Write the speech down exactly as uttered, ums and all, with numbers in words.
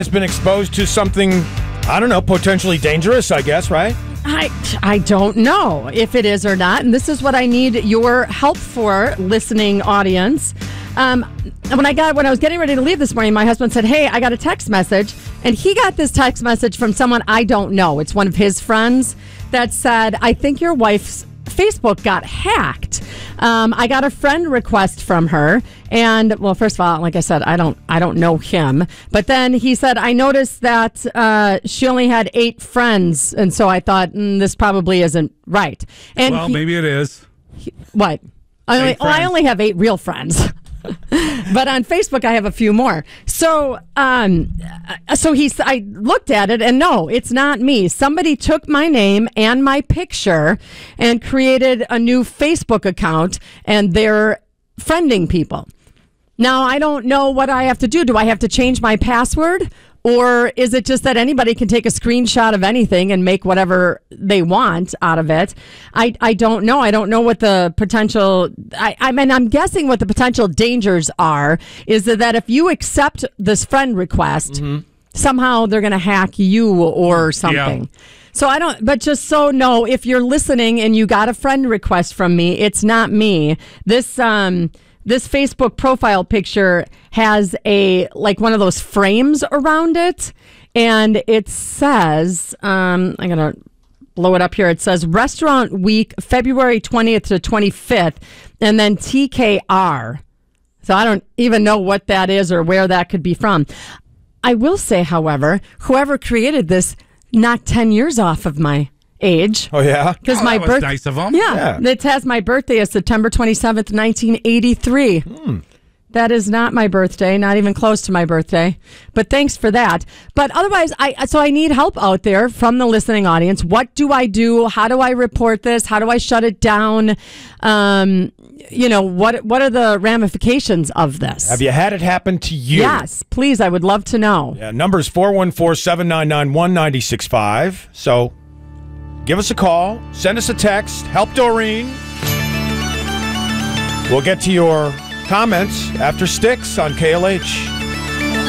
has been exposed to something, I don't know, potentially dangerous, I guess, right? I, I don't know if it is or not, and this is what I need your help for, listening audience. Um, when I got when I was getting ready to leave this morning, my husband said, "Hey, I got a text message," and he got this text message from someone I don't know. It's one of his friends that said, "I think your wife's Facebook got hacked." Um, I got a friend request from her, and well, first of all, like I said, I don't, I don't know him. But then he said, "I noticed that uh, she only had eight friends, and so I thought mm, this probably isn't right." And well, he, maybe it is. he, what? I only, oh, I only have eight real friends. But on Facebook, I have a few more. So, um, so he's. I looked at it, and no, it's not me. Somebody took my name and my picture and created a new Facebook account, and they're friending people. Now, I don't know what I have to do. Do I have to change my password? Or is it just that anybody can take a screenshot of anything and make whatever they want out of it? I, I don't know. I don't know what the potential... I, I mean, I'm guessing what the potential dangers are is that if you accept this friend request, mm-hmm. somehow they're going to hack you or something. Yeah. So I don't... But just so know, if you're listening and you got a friend request from me, it's not me. This... um. This Facebook profile picture has a, like one of those frames around it. And it says, um, I'm going to blow it up here. It says Restaurant Week, February twentieth to twenty-fifth, and then T K R. So I don't even know what that is or where that could be from. I will say, however, whoever created this knocked ten years off of my age. Oh, yeah? Because oh, my that was birth- nice of them. Yeah, yeah. It has my birthday as September twenty-seventh, nineteen eighty-three. Hmm. That is not my birthday, not even close to my birthday. But thanks for that. But otherwise, I so I need help out there from the listening audience. What do I do? How do I report this? How do I shut it down? Um, you know, what what are the ramifications of this? Have you had it happen to you? Yes, please. I would love to know. Yeah, number's four one four, seven nine nine, one nine six five. So give us a call. Send us a text. Help Doreen. We'll get to your comments after Sticks on K L H.